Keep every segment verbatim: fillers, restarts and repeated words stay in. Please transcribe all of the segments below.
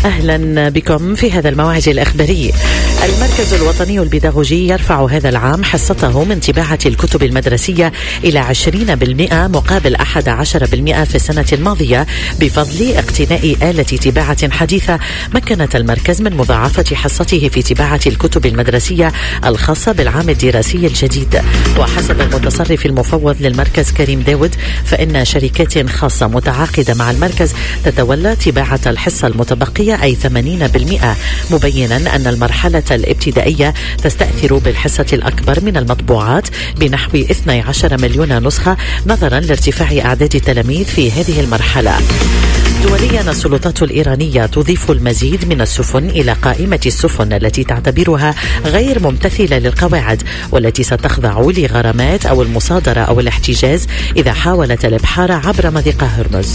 أهلا بكم في هذا الموعد الإخباري. المركز الوطني البيداغوجي يرفع هذا العام حصته من طباعة الكتب المدرسية إلى عشرين بالمئة مقابل أحد عشر بالمئة في السنة الماضية بفضل اقتناء آلة طباعة حديثة مكنت المركز من مضاعفة حصته في طباعة الكتب المدرسية الخاصة بالعام الدراسي الجديد. وحسب المتصرف المفوض للمركز كريم داود فإن شركات خاصة متعاقدة مع المركز تتولى طباعة الحصة المتبقية أي ثمانين بالمئة، مبينا أن المرحلة الابتدائية تستأثر بالحصة الأكبر من المطبوعات بنحو اثني عشر مليون نسخة نظرا لارتفاع أعداد التلاميذ في هذه المرحلة. دوليا السلطات الإيرانية تضيف المزيد من السفن إلى قائمة السفن التي تعتبرها غير ممتثلة للقواعد والتي ستخضع لغرامات أو المصادرة أو الاحتجاز إذا حاولت الإبحار عبر مضيق هرمز.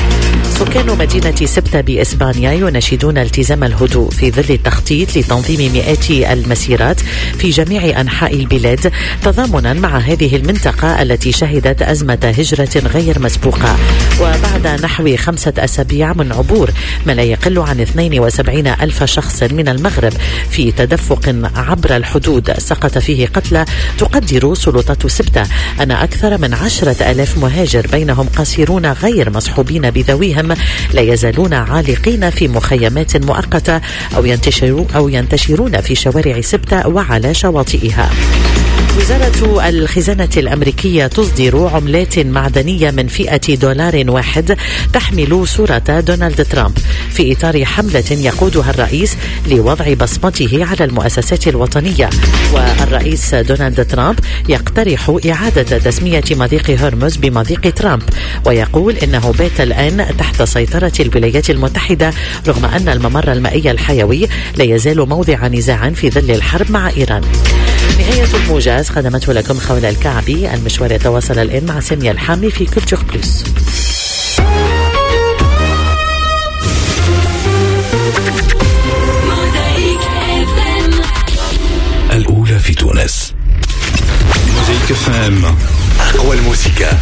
سكان مدينة سبتة بإسبانيا يناشدون التزام الهدوء في ظل التخطيط لتنظيم مئات المسيرات في جميع أنحاء البلاد تضامنا مع هذه المنطقة التي شهدت أزمة هجرة غير مسبوقة، وبعد نحو خمسة أسابيع من عبور ما لا يقل عن اثنين وسبعين ألف شخص من المغرب في تدفق عبر الحدود سقط فيه قتلى، تقدر سلطات سبتة أن أكثر من عشرة ألاف مهاجر بينهم قاصرون غير مصحوبين بذويهم لا يزالون عالقين في مخيمات مؤقتة أو ينتشرون أو ينتشرون في شوارع سبتة وعلى شواطئها. وزارة الخزانة الأمريكية تصدر عملات معدنية من فئة دولار واحد تحمل صورة دونالد ترامب في إطار حملة يقودها الرئيس لوضع بصمته على المؤسسات الوطنية. والرئيس دونالد ترامب يقترح إعادة تسمية مضيق هرمز بمضيق ترامب، ويقول إنه بات الآن تحت سيطرة الولايات المتحدة رغم أن الممر المائي الحيوي لا يزال موضع نزاع في ظل الحرب مع إيران. نهاية الموجز خدمته لكم خولة الكعبي. المشوار يتواصل الآن مع سامية الحامي في كولتور بلس. الأولى في تونس. موزايك اف ام، أقوى الموسيقى.